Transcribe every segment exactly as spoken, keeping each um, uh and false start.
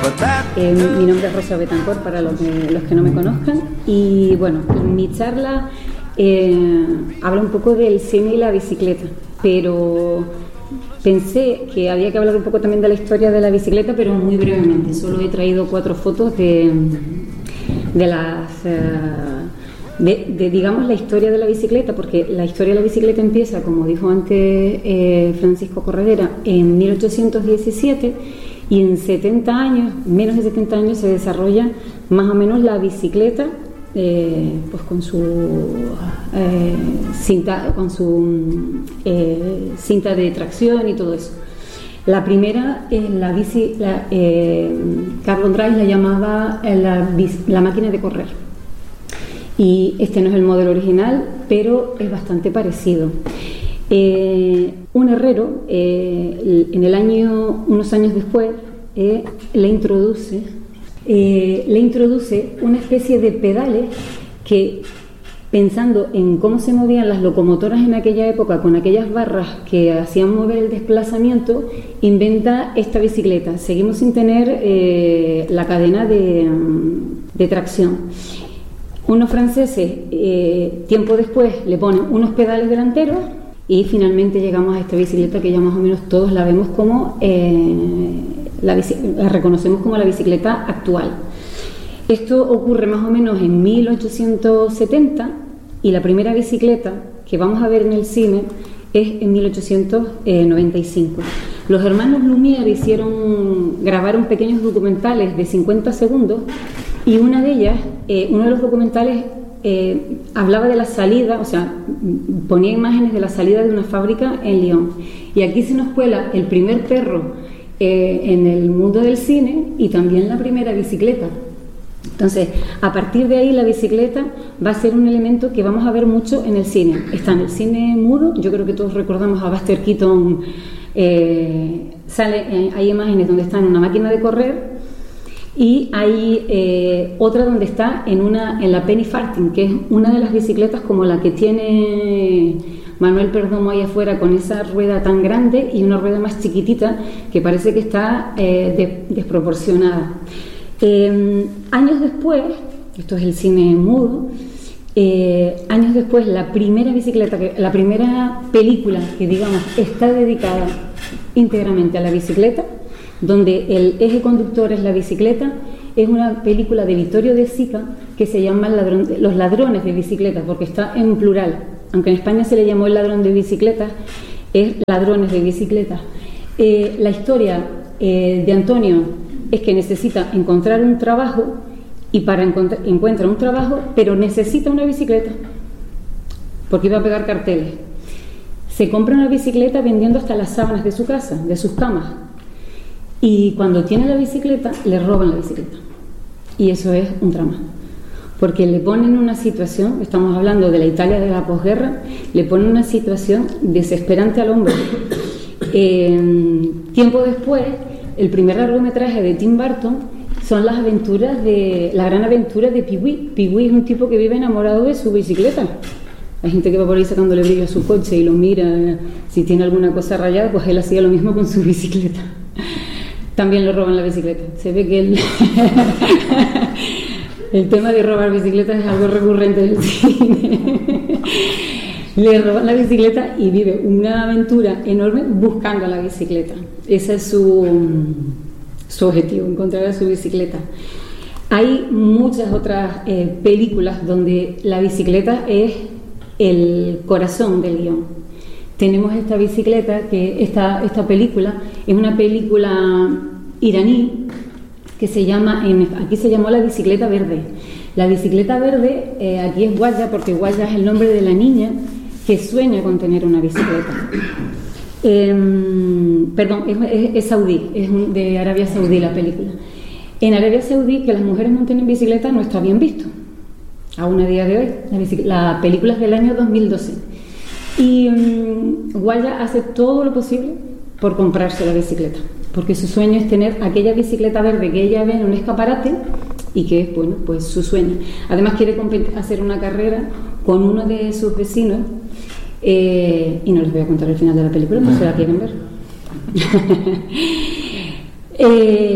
Eh, mi nombre es Rosa Betancor, para los que, los que no me conozcan, y bueno, mi charla eh, habla un poco del cine y la bicicleta, pero pensé que había que hablar un poco también de la historia de la bicicleta, pero muy brevemente. Solo he traído cuatro fotos de, de las... Uh, De, de, digamos, la historia de la bicicleta, porque la historia de la bicicleta empieza, como dijo antes eh, Francisco Corredera, en mil ochocientos diecisiete, y en setenta años, menos de setenta años, se desarrolla más o menos la bicicleta, eh, pues con su eh, cinta, con su eh, cinta de tracción y todo eso. La primera, eh, la bici, la, eh, Carl Drive la llamaba eh, la, bici, la máquina de correr. Y este no es el modelo original, pero es bastante parecido. Eh, un herrero, eh, en el año, unos años después, eh, le introduce, eh, le introduce una especie de pedales que, pensando en cómo se movían las locomotoras en aquella época, con aquellas barras que hacían mover el desplazamiento, inventa esta bicicleta. Seguimos sin tener eh, la cadena de, de tracción. Unos franceses, eh, tiempo después, le ponen unos pedales delanteros y finalmente llegamos a esta bicicleta que ya más o menos todos la vemos como, eh, la, la reconocemos como la bicicleta actual. Esto ocurre más o menos en mil ochocientos setenta, y la primera bicicleta que vamos a ver en el cine es en mil ochocientos noventa y cinco. Los hermanos Lumière hicieron, grabaron pequeños documentales de cincuenta segundos, y una de ellas, eh, uno de los documentales eh, hablaba de la salida, o sea, ponía imágenes de la salida de una fábrica en Lyon. Y aquí se nos cuela el primer perro eh, en el mundo del cine, y también la primera bicicleta. Entonces, a partir de ahí, la bicicleta va a ser un elemento que vamos a ver mucho en el cine. Está en el cine mudo, yo creo que todos recordamos a Buster Keaton, eh, sale, eh, hay imágenes donde está en una máquina de correr, y hay eh, otra donde está en, una, en la Penny Farthing, que es una de las bicicletas como la que tiene Manuel Perdomo ahí afuera, con esa rueda tan grande y una rueda más chiquitita que parece que está eh, de, desproporcionada. Eh, años después, esto es el cine mudo, eh, años después la primera bicicleta, que, la primera película que digamos está dedicada íntegramente a la bicicleta, donde el eje conductor es la bicicleta, es una película de Vittorio De Sica que se llama Ladrón, Los ladrones de bicicletas, porque está en plural. Aunque en España se le llamó El ladrón de bicicletas, es Ladrones de bicicletas. Eh, la historia eh, de Antonio es que necesita encontrar un trabajo, y para encontrar, encuentra un trabajo, pero necesita una bicicleta, porque iba a pegar carteles. Se compra una bicicleta vendiendo hasta las sábanas de su casa, de sus camas. Y cuando tiene la bicicleta, le roban la bicicleta. Y eso es un drama, porque le ponen una situación, estamos hablando de la Italia de la posguerra, le ponen una situación desesperante al hombre. Eh, tiempo después, el primer largometraje de Tim Burton son las aventuras de, la gran aventura de Pee-wee. Pee-wee es un tipo que vive enamorado de su bicicleta. Hay gente que va por ahí sacándole brillo a su coche y lo mira, si tiene alguna cosa rayada, pues él hacía lo mismo con su bicicleta. También le roban la bicicleta. Se ve que el, el tema de robar bicicletas es algo recurrente en el cine. Le roban la bicicleta y vive una aventura enorme buscando la bicicleta. Ese es su, su objetivo, encontrar a su bicicleta. Hay muchas otras eh, películas donde la bicicleta es el corazón del guión. Tenemos esta bicicleta, que esta, esta película es una película iraní que se llama, en, aquí se llamó La bicicleta verde. La bicicleta verde, eh, aquí es Guaya, porque Guaya es el nombre de la niña que sueña con tener una bicicleta. Eh, perdón, es, es, es saudí, es de Arabia Saudí la película. En Arabia Saudí, que las mujeres monten en bicicleta no está bien visto, aún a día de hoy. La, la película es del año dos mil doce. Y um, Guaya hace todo lo posible por comprarse la bicicleta, porque su sueño es tener aquella bicicleta verde que ella ve en un escaparate y que es, bueno, pues su sueño. Además quiere hacer una carrera con uno de sus vecinos, eh, y no les voy a contar el final de la película, pues se la quieren ver. eh,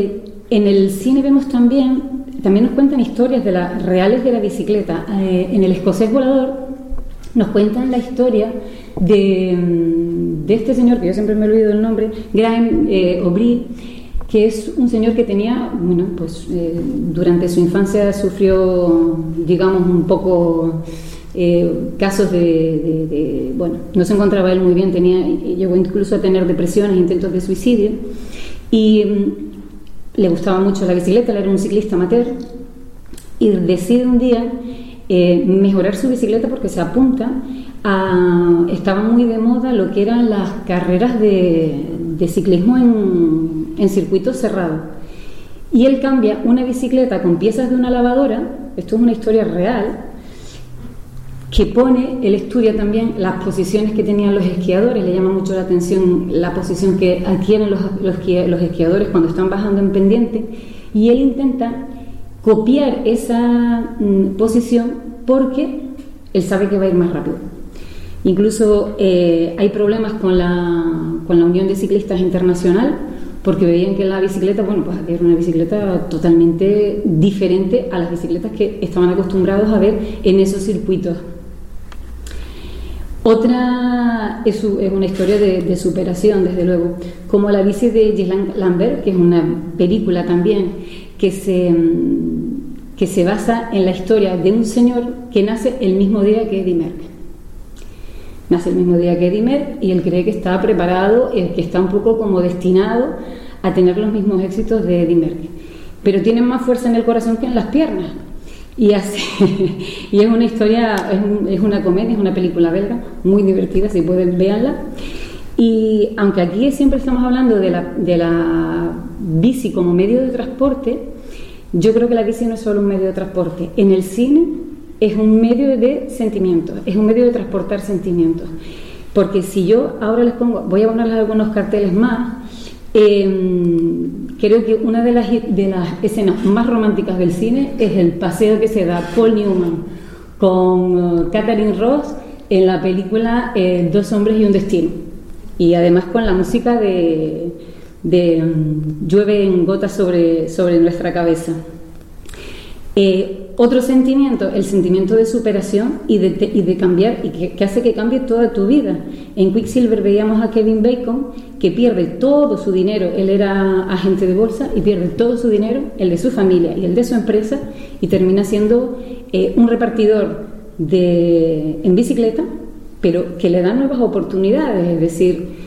en el cine vemos también, también nos cuentan historias de las reales de la bicicleta. Eh, en El escocés volador nos cuentan la historia de, de este señor, que yo siempre me olvido el nombre, Graham eh, O'Brien, que es un señor que tenía, bueno, pues eh, durante su infancia sufrió, digamos, un poco eh, casos de, de, de, bueno, no se encontraba él muy bien, tenía, llegó incluso a tener depresiones, intentos de suicidio, y mm, le gustaba mucho la bicicleta, él era un ciclista amateur, y decide un día eh, mejorar su bicicleta porque se apunta a, estaba muy de moda lo que eran las carreras de, de ciclismo en en circuitos cerrados, y él cambia una bicicleta con piezas de una lavadora, esto es una historia real, que pone, él estudia también las posiciones que tenían los esquiadores, le llama mucho la atención la posición que adquieren los, los, los esquiadores cuando están bajando en pendiente, y él intenta copiar esa mm, posición porque él sabe que va a ir más rápido. Incluso eh, hay problemas con la, con la Unión de Ciclistas Internacional, porque veían que la bicicleta, bueno, pues era una bicicleta totalmente diferente a las bicicletas que estaban acostumbrados a ver en esos circuitos. Otra es, es una historia de, de superación, desde luego, como la bici de Gilles Lambert, que es una película también que se, que se basa en la historia de un señor que nace el mismo día que Eddy Merckx. Nace el mismo día que Eddy Merckx y él cree que está preparado, que está un poco como destinado a tener los mismos éxitos de Eddy Merckx, pero tiene más fuerza en el corazón que en las piernas, y así y es una historia, es, un, es una comedia, es una película belga muy divertida, si pueden véanla. Y aunque aquí siempre estamos hablando de la, de la bici como medio de transporte, yo creo que la bici no es solo un medio de transporte. En el cine es un medio de sentimientos, es un medio de transportar sentimientos. Porque si yo ahora les pongo, voy a ponerles algunos carteles más, eh, creo que una de las, de las escenas más románticas del cine es el paseo que se da Paul Newman con uh, Catherine Ross en la película eh, Dos hombres y un destino. Y además con la música de, de um, Llueve en gotas sobre, sobre nuestra cabeza. Eh, otro sentimiento, el sentimiento de superación y de, y de cambiar, y que, que hace que cambie toda tu vida. En Quicksilver veíamos a Kevin Bacon, que pierde todo su dinero, él era agente de bolsa y pierde todo su dinero, el de su familia y el de su empresa, y termina siendo eh, un repartidor de, en bicicleta, pero que le da nuevas oportunidades, es decir,